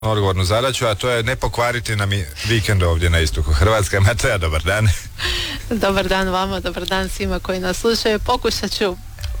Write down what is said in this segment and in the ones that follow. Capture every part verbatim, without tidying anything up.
odgovornu zadaću, a to je ne pokvariti nam i vikend ovdje na istoku Hrvatske. Mateja, dobar dan. Dobar dan vama, dobar dan svima koji nas slušaju. Pokušat ću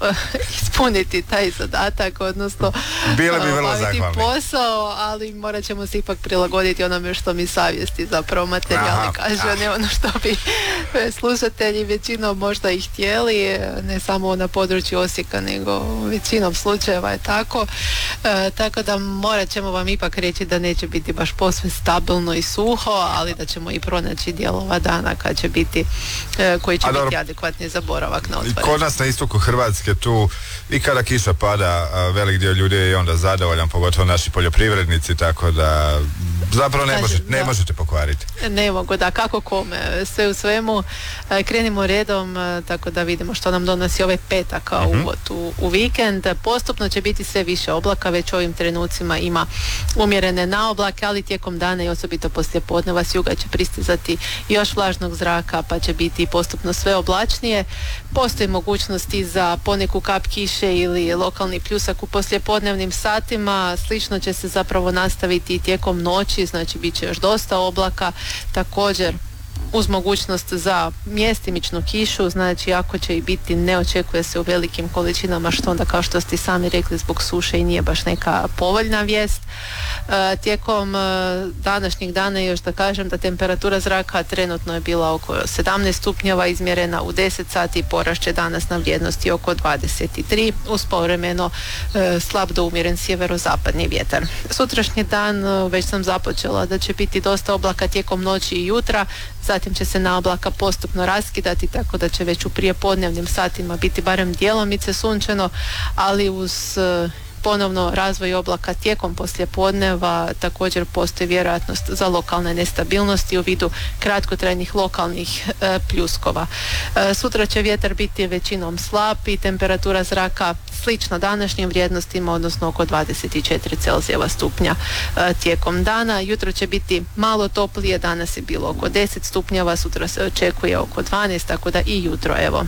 ispuniti taj zadatak, odnosno bile bi vrlo zahvalni posao, ali morat ćemo se ipak prilagoditi onome što mi savjesti zapravo materijali kaže, a ne ono što bi slušatelji većinom možda i htjeli, ne samo na području Osijeka, nego većinom slučajeva je tako. E, tako da morat ćemo vam ipak reći da neće biti baš posve stabilno i suho, ali da ćemo i pronaći dijelova dana kad će biti, e, koji će a biti dobro, adekvatni za boravak na otvorenom. Kod nas na istoku Hrvatske tu i kada kiša pada, velik dio ljudi je onda zadovoljan, pogotovo naši poljoprivrednici, tako da zapravo ne, može, ne možete pokvariti. Ne mogu, da, kako kome. Sve u svemu, krenimo redom, tako da vidimo što nam donosi ovaj petak kao uh-huh. uvod u, u vikend. Postupno će biti sve više oblaka, već ovim trenucima ima umjerene naoblake, ali tijekom dana i osobito poslije podneva s juga će pristizati još vlažnog zraka, pa će biti postupno sve oblačnije. Postoji mogućnosti za poneku kap kiše ili lokalni pljusak u poslijepodnevnim satima. Slično će se zapravo nastaviti i tijekom noći, znači bit će još dosta oblaka, također uz mogućnost za mjestimičnu kišu, znači ako će i biti, ne očekuje se u velikim količinama, što onda, kao što ste sami rekli, zbog suše i nije baš neka povoljna vijest. E, tijekom e, današnjeg dana još da kažem da temperatura zraka trenutno je bila oko sedamnaest stupnjeva izmjerena u deset sati, porašće danas na vrijednosti oko dvadeset tri, uz povremeno e, slab do umjeren sjeverozapadni vjetar. Sutrašnji dan e, već sam započela da će biti dosta oblaka tijekom noći i jutra, zatim će se naoblaka postupno raskidati, tako da će već u prijepodnevnim satima biti barem djelomice sunčano, ali uz e, ponovno razvoj oblaka tijekom poslijepodneva također postoji vjerojatnost za lokalne nestabilnosti u vidu kratkotrajnih lokalnih e, pljuskova. E, sutra će vjetar biti većinom slab i temperatura zraka slična današnjim vrijednostima, odnosno oko dvadeset četiri Celzijeva stupnja e, tijekom dana. Jutro će biti malo toplije, danas je bilo oko deset stupnjeva, sutra se očekuje oko dvanaest, tako da i jutro evo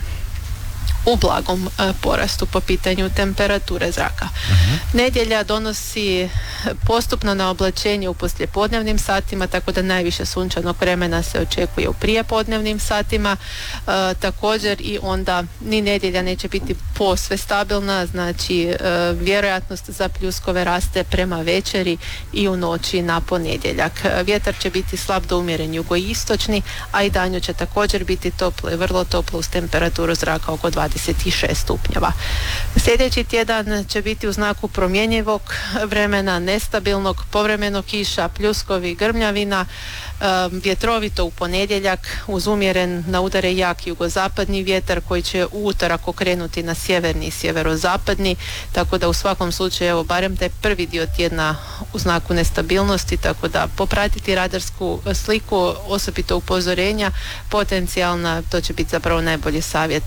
u blagom e, porastu po pitanju temperature zraka. Uh-huh. Nedjelja donosi postupno na oblačenje u poslijepodnevnim satima, tako da najviše sunčanog vremena se očekuje u prijepodnevnim satima. E, također i onda ni nedjelja neće biti posve stabilna, znači e, vjerojatnost za pljuskove raste prema večeri i u noći na ponedjeljak. Vjetar će biti slab do umjeren jugoistočni, a i danju će također biti toplo i vrlo toplo uz temperaturu zraka oko dvadeset šest stupnjeva. Sljedeći tjedan će biti u znaku promjenjivog vremena, nestabilnog, povremeno kiša, pljuskovi, grmljavina, vjetrovito u ponedjeljak uz umjeren na udare jak jugozapadni vjetar koji će u utorak okrenuti na sjeverni i sjeverozapadni, tako da u svakom slučaju evo barem taj prvi dio tjedna u znaku nestabilnosti, tako da popratiti radarsku sliku, osobito upozorenja potencijalna, to će biti zapravo najbolji savjet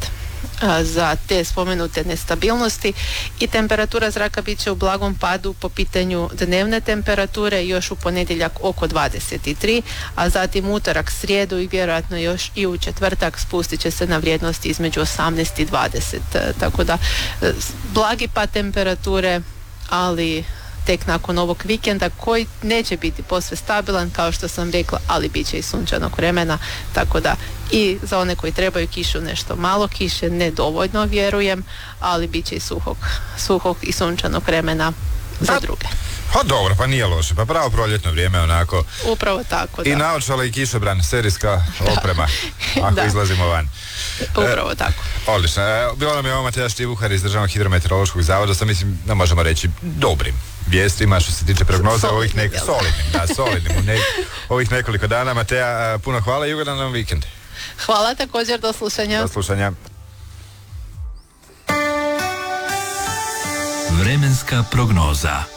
za te spomenute nestabilnosti. I temperatura zraka bit će u blagom padu po pitanju dnevne temperature, još u ponedjeljak oko dvadeset tri, a zatim utorak, srijedu i vjerojatno još i u četvrtak spustit će se na vrijednosti između osamnaest i dvadeset, tako da blagi pad temperature, ali tek nakon ovog vikenda koji neće biti posve stabilan, kao što sam rekla, ali bit će i sunčanog vremena, tako da i za one koji trebaju kišu nešto malo kiše, ne dovoljno vjerujem, ali bit će i suhog, suhog i sunčanog vremena za da. druge. Pa dobro, pa nije loše, pa pravo proljetno vrijeme onako. Upravo tako, da. I naočale i kišobran, serijska oprema, ako da. izlazimo van. Upravo e, tako. Odlično. E, bilo nam je ovo Mateja Štivuhar iz Državnog hidrometeorološkog zavoda, sa mislim, ne možemo reći, dobrim vijestima što se tiče prognoza ovih nek- solidnim, da, solidnim, ne- ovih nekoliko dana. Mateja, puno hvala i ugodan nam vikend. Hvala, također, do slušanja. Do slušanja. Vremenska prognoza.